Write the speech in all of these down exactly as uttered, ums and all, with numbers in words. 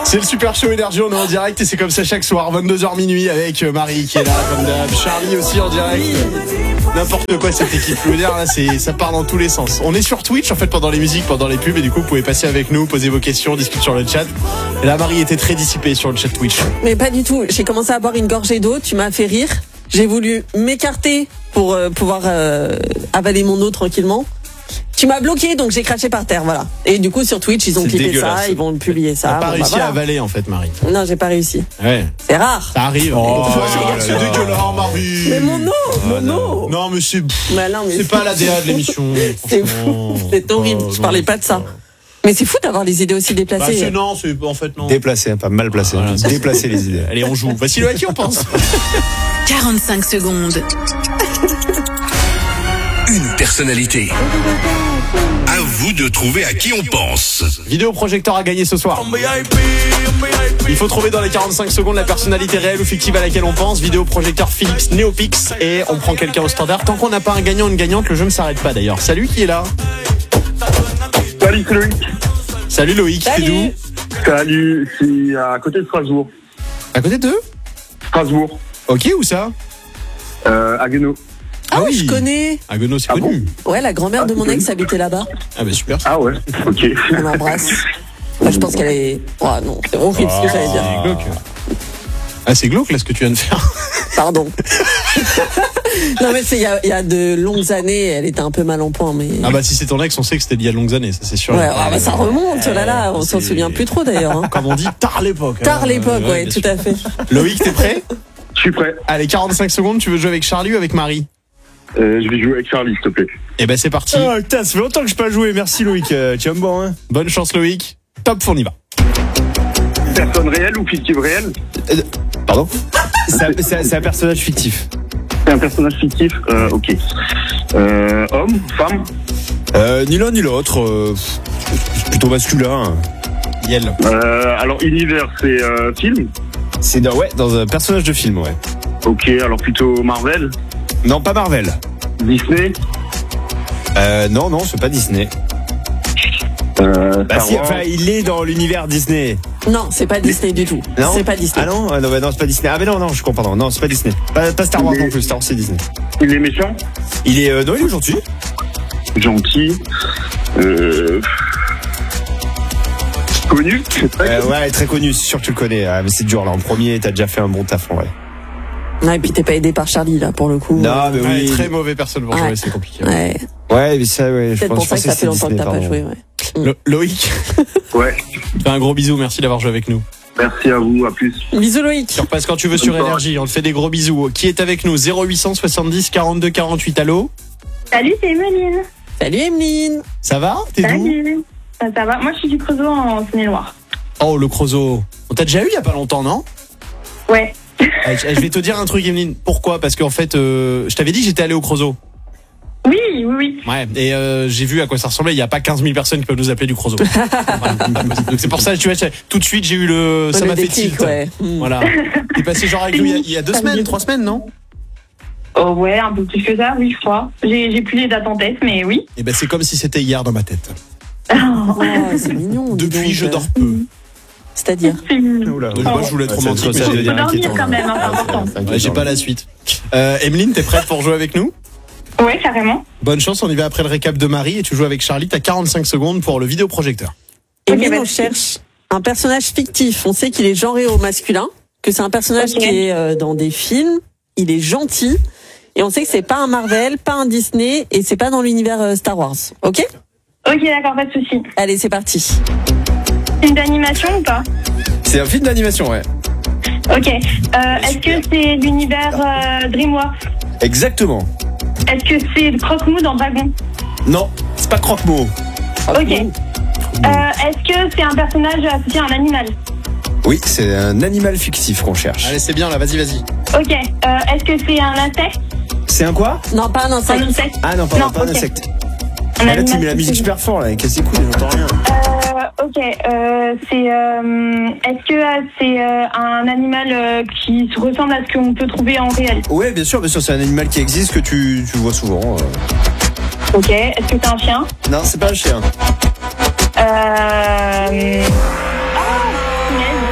C'est le Super Show Énergie, on est en direct et c'est comme ça chaque soir, vingt-deux heures minuit avec Marie qui est là comme d'hab, Charlie aussi en direct. N'importe quoi cette équipe lunaire là, c'est, ça part dans tous les sens. On est sur Twitch en fait pendant les musiques, pendant les pubs et du coup vous pouvez passer avec nous, poser vos questions, discuter sur le chat. Et là Marie était très dissipée sur le chat Twitch. Mais pas du tout, j'ai commencé à boire une gorgée d'eau, tu m'as fait rire. J'ai voulu m'écarter pour euh, pouvoir euh, avaler mon eau tranquillement. Tu m'as bloqué, donc j'ai craché par terre, voilà. Et du coup, sur Twitch, ils ont C'est clippé dégueulasse. ça, ils vont publier ça. T'as pas Bon, réussi bah, voilà. à avaler en fait Marie. Non, j'ai pas réussi. Ouais. C'est rare. Ça arrive. Oh, Oh, là c'est là. dégueulasse Marie. Mais mon eau, mon non. eau. Non mais c'est, Bah non, mais c'est pas la D A de l'émission. C'est franchement. fou, c'est horrible. Oh, Je non, parlais pas de ça. Mais c'est fou d'avoir des idées aussi Bah, déplacées. c'est non, c'est en fait non. Déplacé, hein, pas mal placé. Voilà, c'est- Déplacer les idées. Allez, on joue. Voici le à qui on pense. quarante-cinq secondes. Une personnalité. À vous de trouver à qui on pense. Vidéoprojecteur à gagner ce soir. Il faut trouver dans les quarante-cinq secondes la personnalité réelle ou fictive à laquelle on pense. Vidéoprojecteur Philips Neopix et on prend quelqu'un au standard. Tant qu'on n'a pas un gagnant, une gagnante, le jeu ne s'arrête pas d'ailleurs. Salut, qui est là? Salut, c'est Loïc. Salut Loïc, t'es Salut. d'où? Salut, c'est à côté de Strasbourg. À côté de? Strasbourg, Ok, où ça? euh, à Guéno. Ah, oui. je connais. À Guenos, c'est Ah connu. Ouais, la grand-mère Ah, de mon tu ex habitait là-bas. Ah bah super. Ah ouais, ok. On l'embrasse. Moi, je pense qu'elle est. Oh non, c'est horrible ce que j'allais dire. C'est glauque. Ah, c'est glauque là ce que tu viens de faire. Pardon. Non, mais c'est il y a, il y a de longues années, elle était un peu mal en point, mais. Ah bah si c'est ton ex, on sait que c'était il y a de longues années, ça c'est sûr. Ouais, ah bah, ça remonte, oh là là, on s'en c'est- souvient plus trop d'ailleurs. Hein. Comme on dit, tard l'époque. Tard hein. l'époque, ouais, bien tout sûr. à fait. Loïc, t'es prêt? Je suis prêt. Allez, quarante-cinq secondes, tu veux jouer avec Charlie ou avec Marie? Euh, je vais jouer avec Charlie, s'il te plaît. Eh ben c'est parti. Oh putain, ça fait longtemps que je n'ai pas joué. Merci Loïc. Euh, tu vas me bon, hein. Bonne chance Loïc. Top, on y va. Personne réelle ou fictive réelle? Pardon C'est un- c'est un- c'est un personnage fictif. C'est un personnage fictif? Euh, ok. Euh, homme, femme? Euh, ni l'un ni l'autre. Euh, plutôt masculin. Yel. Euh, alors, univers, c'est euh, film? C'est dans, ouais, dans un personnage de film, ouais. Ok, alors plutôt Marvel? Non, pas Marvel. Disney? Euh, non, non, c'est pas Disney. Euh, Bah, Star si, Wars? enfin, il est dans l'univers Disney. Non, c'est pas Disney du tout. Non C'est pas Disney. Ah non, ah non, bah non, c'est pas Disney. Ah mais non, non, je comprends. Non, non, c'est pas Disney. Pas, pas Star Wars Mais- non plus. Star Wars, c'est Disney. Il est méchant? Il est, euh, non, il est gentil. Gentil? Euh... Connu? Euh, ouais, très connu. C'est sûr que tu le connais. Ah, mais c'est dur là. En premier, t'as déjà fait un bon taf, ouais. Non, et puis t'es pas aidé par Charlie là pour le coup. Non, mais Ouais, oui. très mauvais personne pour jouer, Ouais. c'est compliqué. Ouais. Ouais, mais ça, ouais. Je Peut-être pense, pour je ça que pensais ça fait longtemps que Disney, t'as pas pardon. joué, ouais. Lo- Loïc, Ouais. je te fais un gros bisou, merci d'avoir joué avec nous. Merci à vous, à plus. Bisous Loïc. Tu repasses quand tu veux sur Bonne soirée. Énergie, on te fait des gros bisous. Qui est avec nous? zéro huit cent soixante-dix quarante-deux quarante-huit, allô? Salut, c'est Emeline. Salut Emeline. Ça va? T'es d'où? Salut. Ça, ça va? Moi, je suis du Creusot en Saône-et-Loire. Oh, le Creusot. On t'a déjà eu il y a pas longtemps, non? Ouais. Allez, je vais te dire un truc, Emeline. Pourquoi? Parce qu'en fait, euh, je t'avais dit que j'étais allé au Creusot. Oui, oui, oui. Ouais, et euh, j'ai vu à quoi ça ressemblait. Il n'y a pas quinze mille personnes qui peuvent nous appeler du Creusot. Voilà. Donc c'est pour ça, tu vois, j'ai- tout de suite, j'ai eu le. Ça Le m'a fait déclic, tilt. ouais. Mm. Voilà. T'es passé genre avec nous il y a, il y a deux semaines, trois semaines, non? Oh, ouais, un peu plus que ça, oui, je crois. J'ai, j'ai plus les dates en tête, mais oui. Et ben c'est comme si c'était hier dans ma tête. Oh, c'est mignon. dis Depuis, donc. je dors peu. C'est-à-dire. Oula, Donc, moi, je voulais être Ouais, ça- romantique, ça mais devient j'ai- Faut dormir inquiétant, quand là. même, hein, c'est important. Ouais, Ouais, j'ai pas la suite. Euh, Emeline, t'es prête pour jouer avec nous? Ouais, carrément. Bonne chance, on y va après le récap de Marie et tu joues avec Charlie. T'as quarante-cinq secondes pour le vidéoprojecteur. Emeline, bah, on cherche un personnage fictif. On sait qu'il est genré au masculin, que c'est un personnage Ok. qui est euh, dans des films. Il est gentil. Et on sait que c'est pas un Marvel, pas un Disney, et c'est pas dans l'univers euh, Star Wars. Ok? Ok, d'accord, pas de souci. Allez, c'est parti. C'est une d'animation ou pas? C'est un film d'animation, ouais. Ok. Euh, est-ce que c'est l'univers euh, DreamWorks? Exactement. Est-ce que c'est le Croque-Mou dans Dragon? Non, c'est pas Croque-Mot. Ok. Euh, est-ce que c'est un personnage associé à un animal? Oui, c'est un animal fictif qu'on cherche. Allez, c'est bien là, vas-y, vas-y. Ok. Euh, est-ce que c'est un insecte? C'est un quoi? Non, pas un Un insecte. insecte? Ah non, pardon, Non, pas un ok. insecte. Un Ah, là, tu animal mets la musique fictif. super fort, là, casse les couilles, j'entends rien. Euh, ok. Euh, c'est. Euh, est-ce que euh, c'est euh, un animal euh, qui se ressemble à ce qu'on peut trouver en réel? Ouais, bien sûr, bien sûr, c'est un animal qui existe, que tu, tu vois souvent. euh. Ok. Est-ce que c'est un chien? Non, c'est pas un chien. Euh... Ah, punaise.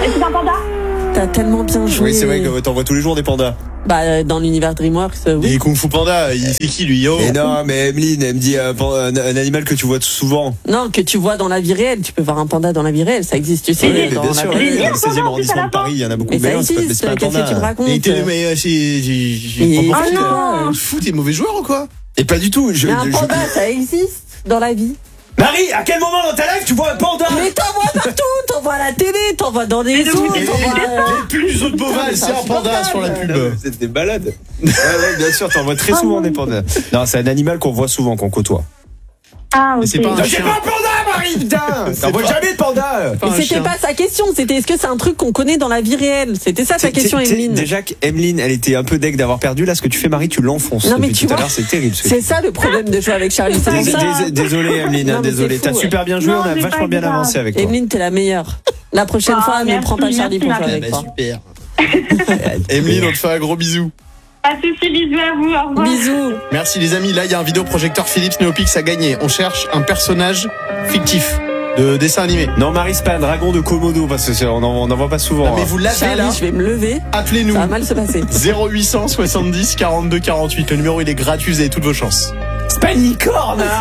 Est-ce que c'est un panda? T'as tellement bien joué. Oui, c'est vrai que t'en vois tous les jours des pandas. Bah, dans l'univers DreamWorks, euh, oui. Et Kung Fu Panda, il- c'est qui lui? Oh. Et non, mais Emeline, elle me dit euh, un, un animal que tu vois souvent. Non, que tu vois dans la vie réelle. Tu peux voir un panda dans la vie réelle, ça existe, tu sais. Oui, mais dans bien la sûr, vie oui, réelle. dans le seizième arrondissement de Paris, il y en a beaucoup. Mais ça non, c'est pas- mais existe, c'est pas un qu'est-ce que tu me panda. racontes? Mais t'es, mais, euh, c'est, j'ai, j'ai, Mais- pas Oh compris, non. là. Fou, t'es mauvais joueur ou quoi? Et pas du tout. Je, Mais un je- panda, ça existe dans la vie. Marie, à quel moment dans ta life tu vois un panda? Mais t'en vois partout, t'en vois à la télé, t'en vois dans les Mais zoos, Et les, t'en vois. les pubs du zoo de Beauval, c'est un panda sur la pub. C'est des balades. Ouais, ouais, bien sûr, t'en vois très souvent des pandas. Non, c'est un animal qu'on voit souvent, qu'on côtoie. Ah, ok. Mais c'est pas un C'est chien. pas un panda, Marie, putain. T'en vois pas- jamais de panda. Pas un Mais c'était chien. pas sa question, c'était est-ce que c'est un truc qu'on connaît dans la vie réelle? C'était ça sa T'sais- question, t'sais- Emeline. Déjà qu'Emeline, elle était un peu deg d'avoir perdu. Là, ce que tu fais, Marie, tu l'enfonces. Non, mais Depuis tu tout à vois, l'heure, c'est terrible. ce que C'est tu ça le problème de jouer avec Charlie, c'est pour Dés- ça. dés- Désolé, Emeline, Non, hein, mais désolé. c'est T'as fou, super bien joué, Non, on a c'est vachement pas bien grave. avancé avec toi. Emeline, t'es la meilleure. La prochaine Ah, fois, ne merci, prends pas Charlie pour merci, jouer Marie. avec toi. Super. Emeline, on te fait un gros bisou. Pas de soucis, bisous à vous, au revoir. Bisous. Merci les amis, là il y a un vidéoprojecteur Philips Neopix à gagner. On cherche un personnage fictif de dessin animé. Non, Marie, c'est pas un dragon de Komodo, parce que c'est- on en, on en voit pas souvent. Non, mais hein. vous l'avez là, Charlie, je vais me lever. appelez-nous. Ça va mal se passer. zéro huit cent soixante-dix quarante-deux quarante-huit. Le numéro il est gratuit, vous avez toutes vos chances. C'est pas une licorne, hein.